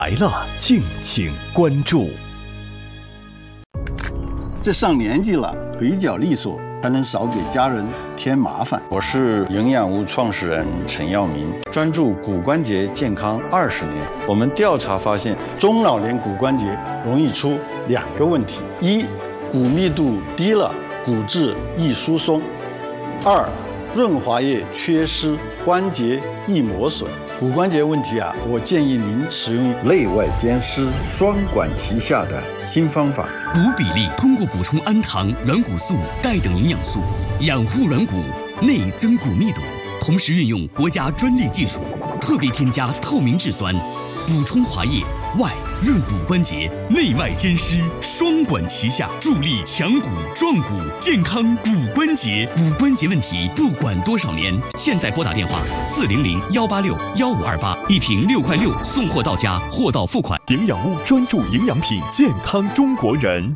来了，敬请关注。 这上年纪了，腿脚利索，才能少给家人添麻烦。 我是营养屋创始人陈耀明，专注骨关节健康20年。我们调查发现，中老年骨关节容易出2个问题：一，骨密度低了，骨质易疏松；二，润滑液缺失，关节易磨损。骨关节问题我建议您使用内外兼施、双管齐下的新方法。 骨比例通过补充氨糖、软骨素、钙等营养素，养护软骨，内增骨密度，同时运用国家专利技术，特别添加透明质酸，补充滑液，外润骨关节，内外兼施，双管齐下，助力强骨壮骨，健康骨关节。骨关节问题不管多少年，现在拨打电话400-186-1528，一瓶6块6，送货到家，货到付款。 营养屋专注营养品，健康中国人。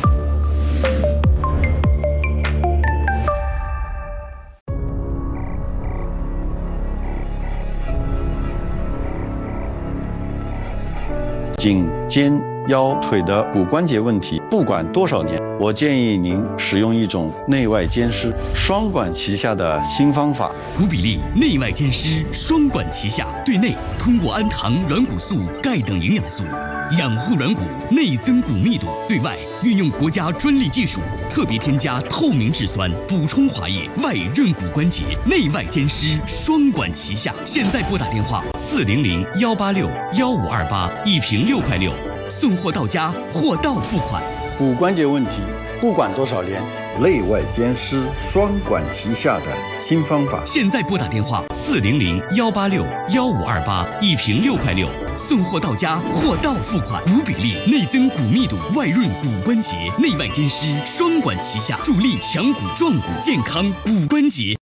颈、肩、腰、腿的骨关节问题，不管多少年，我建议您使用一种内外兼施、双管齐下的新方法。 骨比例内外兼施，双管齐下，对内通过氨糖、软骨素、钙等营养素养护软骨，内增骨密度；对外运用国家专利技术，特别添加透明质酸，补充滑液，外润骨关节，内外兼施，双管齐下。现在拨打电话400-186-1528，一瓶6块6，送货到家，货到付款。 骨关节问题不管多少年，内外兼施，双管齐下的新方法。 现在拨打电话400-186-1528，一瓶6块6，送货到家，货到付款。骨比例内增骨密度，外润骨关节，内外兼施，双管齐下，助力强骨壮骨，健康骨关节。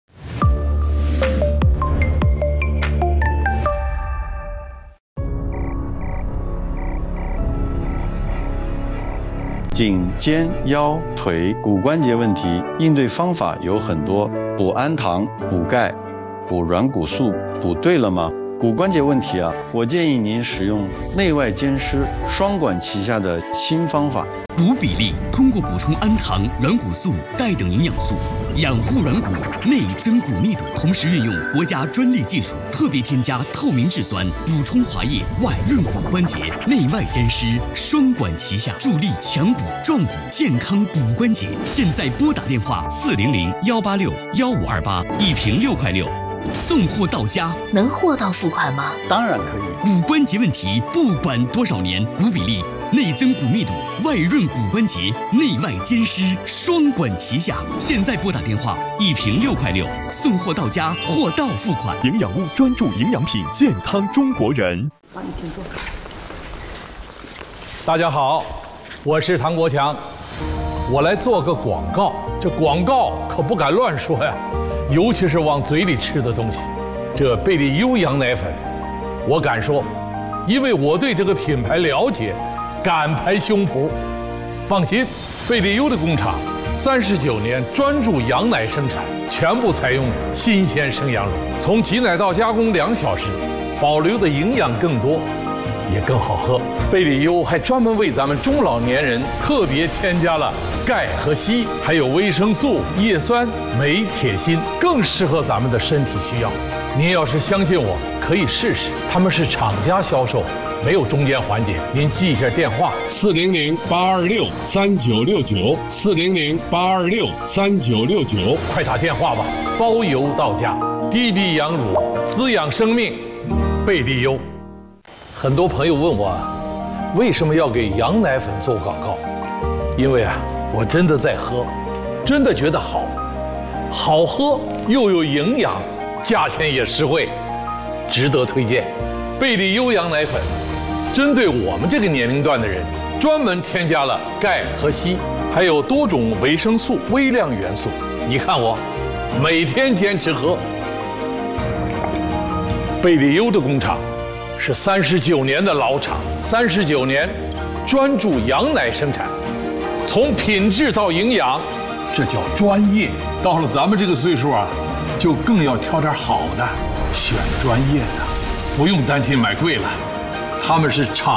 颈、肩、腰、腿骨关节问题应对方法有很多，补氨糖、补钙、补软骨素，补对了吗？骨关节问题我建议您使用内外兼施、双管齐下的新方法。 骨比例通过补充氨糖、软骨素、钙等营养素，养护软骨，内增骨密度，同时运用国家专利技术，特别添加透明质酸，补充滑液，外润骨关节，内外兼施，双管齐下，助力强骨壮骨，健康骨关节。现在拨打电话400-186-1528，一瓶6块6，送货到家。 能货到付款吗？ 当然可以。 骨关节问题不管多少年，骨比例内增骨密度，外润骨关节，内外兼施，双管齐下。现在拨打电话，一瓶6块6，送货到家，货到付款。 营养屋专注营养品，健康中国人。 帮你请坐。 大家好，我是唐国强，我来做个广告。这广告可不敢乱说呀，尤其是往嘴里吃的东西。这贝利优羊奶粉，我敢说，因为我对这个品牌了解，敢拍胸脯。放心，贝利优的工厂39年专注羊奶生产，全部采用新鲜生羊乳，从挤奶到加工2小时，保留的营养更多，也更好喝。贝利优还专门为咱们中老年人特别添加了钙和硒，还有维生素、叶酸、镁、铁、锌，更适合咱们的身体需要。您要是相信我，可以试试。他们是厂家销售，没有中间环节。您记一下电话：400-826-3969，400-826-3969，快打电话吧，包邮到家。滴滴羊乳，滋养生命，贝利优。很多朋友问我，为什么要给羊奶粉做广告？因为我真的在喝，真的觉得好，好喝又有营养，价钱也实惠，值得推荐。贝利优羊奶粉针对我们这个年龄段的人，专门添加了钙和硒，还有多种维生素、微量元素。你看我每天坚持喝。贝利优的工厂是39年的老厂，39年专注羊奶生产，从品质到营养，这叫专业。到了咱们这个岁数就更要挑点好的，选专业的，不用担心买贵了。他们是厂